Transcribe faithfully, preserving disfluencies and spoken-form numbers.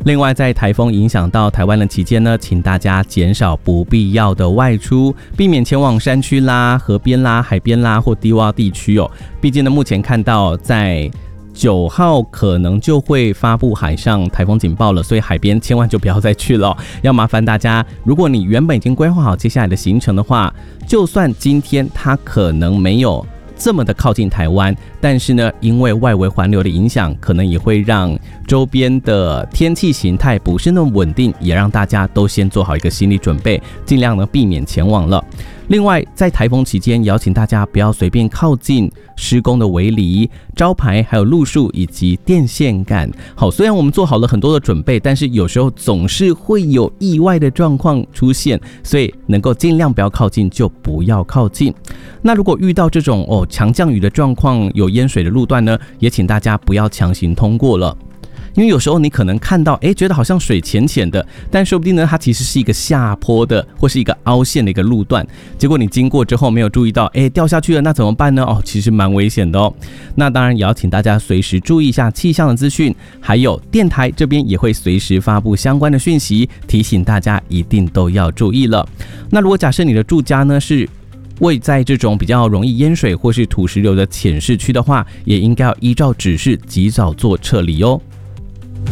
另外，在台风影响到台湾的期间呢，请大家减少不必要的外出，避免前往山区啦、河边啦、海边啦或低洼地区哦。毕竟呢，目前看到在九号可能就会发布海上台风警报了，所以海边千万就不要再去了哦。要麻烦大家，如果你原本已经规划好接下来的行程的话，就算今天它可能没有这么的靠近台湾，但是呢，因为外围环流的影响，可能也会让周边的天气形态不是那么稳定，也让大家都先做好一个心理准备，尽量呢避免前往了。另外，在台风期间，邀请大家不要随便靠近施工的围篱、招牌、还有路树以及电线杆。好，虽然我们做好了很多的准备，但是有时候总是会有意外的状况出现，所以能够尽量不要靠近就不要靠近。那如果遇到这种哦强降雨的状况，有淹水的路段呢，也请大家不要强行通过了。因为有时候你可能看到，哎，觉得好像水浅浅的，但说不定呢，它其实是一个下坡的，或是一个凹陷的一个路段。结果你经过之后没有注意到，哎，掉下去了，那怎么办呢？哦，其实蛮危险的哦。那当然也要请大家随时注意一下气象的资讯，还有电台这边也会随时发布相关的讯息，提醒大家一定都要注意了。那如果假设你的住家呢是位在这种比较容易淹水或是土石流的浅市区的话，也应该要依照指示及早做撤离哦。